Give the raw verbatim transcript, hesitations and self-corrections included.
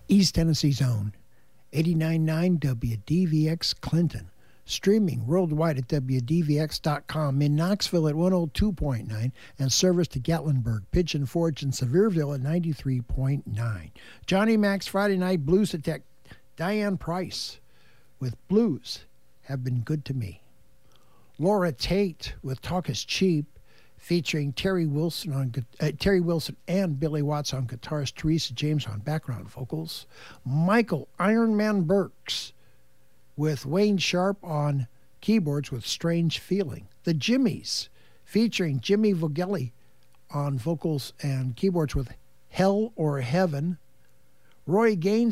East Tennessee's own eighty-nine point nine W D V X Clinton. Streaming worldwide at W D V X dot com. In Knoxville at one oh two point nine. And service to Gatlinburg, Pigeon Forge, and Sevierville at ninety-three point nine. Johnny Mac's Friday Night Blues Attack. Diane Price with Blues Have Been Good to Me. Laura Tate with Talk Is Cheap, featuring Terry Wilson on uh, Terry Wilson and Billy Watts on guitars, Teresa James on background vocals. Michael Ironman Burks with Wayne Sharp on keyboards with Strange Feeling. The Jimmies, featuring Jimmy Vogelli on vocals and keyboards with Hell or Heaven. Roy Gaines